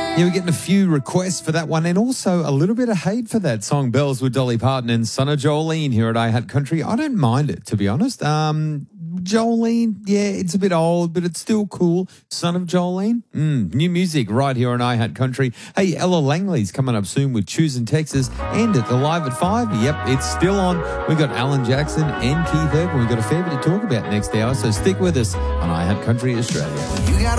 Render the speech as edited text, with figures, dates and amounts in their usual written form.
Yeah, we're getting a few requests for that one and also a little bit of hate for that song, Bells with Dolly Parton and Son of Jolene here at iHeart Country. I don't mind it, to be honest. Jolene, yeah, it's a bit old, but it's still cool. Son of Jolene. New music right here on iHeart Country. Hey, Ella Langley's coming up soon with Choosing Texas and at the Live at 5. Yep, it's still on. We've got Alan Jackson and Keith Urban. We've got a fair bit to talk about next hour, so stick with us on iHeart Country Australia. You got